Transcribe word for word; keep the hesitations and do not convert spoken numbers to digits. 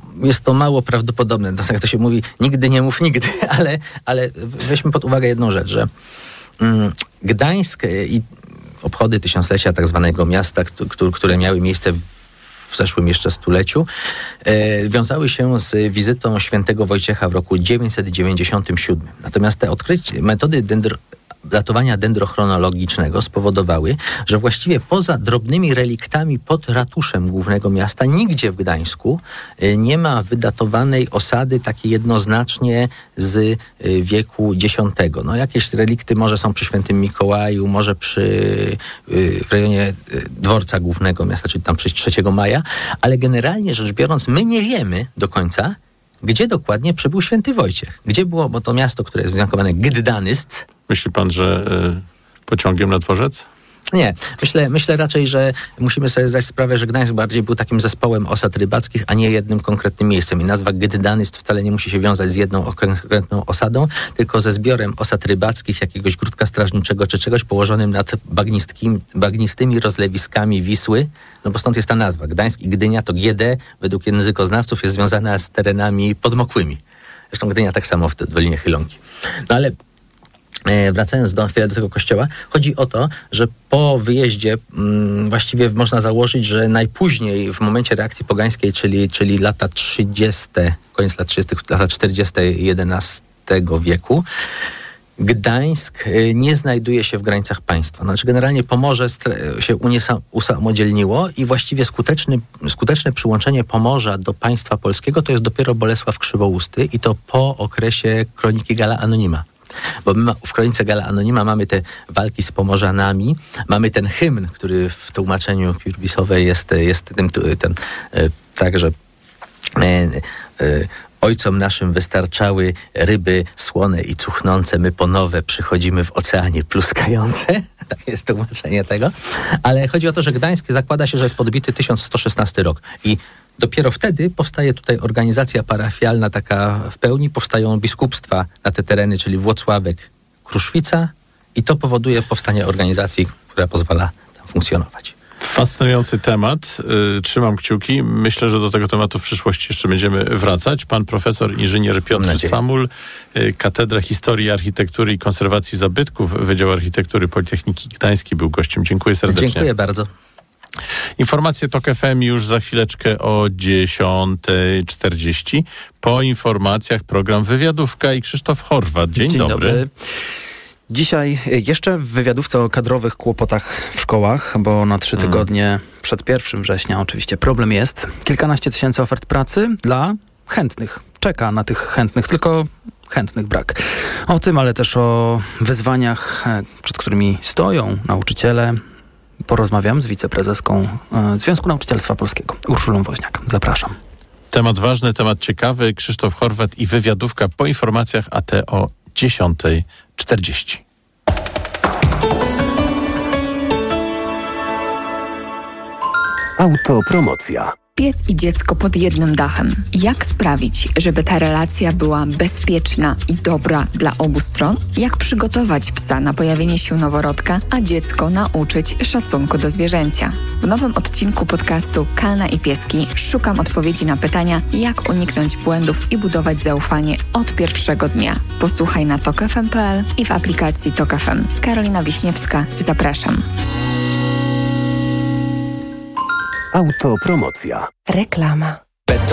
jest to mało prawdopodobne. No, tak to się mówi, nigdy nie mów nigdy, ale, ale weźmy pod uwagę jedną rzecz, że mm, Gdańsk i obchody tysiąclecia tak zwanego miasta, które, które miały miejsce w w zeszłym jeszcze stuleciu, e, wiązały się z wizytą świętego Wojciecha w roku dziewięćset dziewięćdziesiątym siódmym. Natomiast te odkrycie, metody dendro, datowania dendrochronologicznego spowodowały, że właściwie poza drobnymi reliktami pod ratuszem głównego miasta nigdzie w Gdańsku e, nie ma wydatowanej osady takiej jednoznacznie z e, wieku dziesiątego. No jakieś relikty może są przy Świętym Mikołaju, może przy e, w rejonie e, dworca głównego miasta, czyli tam przy trzeciego maja, ale generalnie rzecz biorąc my nie wiemy do końca, gdzie dokładnie przybył Święty Wojciech. Gdzie było, bo to miasto, które jest wzmiankowane Gdanysk. Myśli pan, że y, pociągiem na dworzec? Nie. Myślę, myślę raczej, że musimy sobie zdać sprawę, że Gdańsk bardziej był takim zespołem osad rybackich, a nie jednym konkretnym miejscem. I nazwa Gdanysk wcale nie musi się wiązać z jedną konkretną osadą, tylko ze zbiorem osad rybackich, jakiegoś grudka strażniczego czy czegoś położonym nad bagnistymi rozlewiskami Wisły. No bo stąd jest ta nazwa. Gdańsk i Gdynia to G D według językoznawców jest związana z terenami podmokłymi. Zresztą Gdynia tak samo w Dolinie Chylonki. No ale wracając do, chwilę do tego kościoła, chodzi o to, że po wyjeździe mm, właściwie można założyć, że najpóźniej w momencie reakcji pogańskiej, czyli, czyli lata trzydzieste, koniec lat trzydziestych, lata czterdzieste jedenastego wieku, Gdańsk nie znajduje się w granicach państwa. Znaczy generalnie Pomorze się usamodzielniło i właściwie skuteczny, skuteczne przyłączenie Pomorza do państwa polskiego to jest dopiero Bolesław Krzywousty i to po okresie kroniki Galla Anonima. Bo my w kronice Galla Anonima mamy te walki z Pomorzanami, mamy ten hymn, który w tłumaczeniu Kirbisowej jest, jest tym, ten, także e, e, ojcom naszym wystarczały ryby słone i cuchnące, my po nowe przychodzimy w oceanie pluskające. Tak jest tłumaczenie tego. Ale chodzi o to, że Gdańsk zakłada się, że jest podbity tysiąc sto szesnasty rok i dopiero wtedy powstaje tutaj organizacja parafialna, taka w pełni, powstają biskupstwa na te tereny, czyli Włocławek, Kruszwica i to powoduje powstanie organizacji, która pozwala tam funkcjonować. Fascynujący temat. Yy, trzymam kciuki. Myślę, że do tego tematu w przyszłości jeszcze będziemy wracać. Pan profesor inżynier Piotr Samul, yy, Katedra Historii, Architektury i Konserwacji Zabytków, Wydział Architektury Politechniki Gdańskiej był gościem. Dziękuję serdecznie. Dziękuję bardzo. Informacje Tok F M już za chwileczkę o dziesiąta czterdzieści. Po informacjach program Wywiadówka i Krzysztof Horwat. Dzień, Dzień dobry. dobry. Dzisiaj jeszcze w wywiadówce o kadrowych kłopotach w szkołach, bo na trzy tygodnie mm. przed pierwszym września oczywiście problem jest. Kilkanaście tysięcy ofert pracy dla chętnych. Czeka na tych chętnych, tylko chętnych brak. O tym, ale też o wyzwaniach, przed którymi stoją nauczyciele. Porozmawiam z wiceprezeską Związku Nauczycielstwa Polskiego, Urszulą Woźniak. Zapraszam. Temat ważny, temat ciekawy. Krzysztof Horwat i wywiadówka po informacjach, a te o dziesiąta czterdzieści. Autopromocja. Pies i dziecko pod jednym dachem. Jak sprawić, żeby ta relacja była bezpieczna i dobra dla obu stron? Jak przygotować psa na pojawienie się noworodka, a dziecko nauczyć szacunku do zwierzęcia? W nowym odcinku podcastu Kalna i Pieski szukam odpowiedzi na pytania, jak uniknąć błędów i budować zaufanie od pierwszego dnia. Posłuchaj na tok f m kropka p l i w aplikacji Tok F M. Karolina Wiśniewska, zapraszam. Autopromocja. Reklama.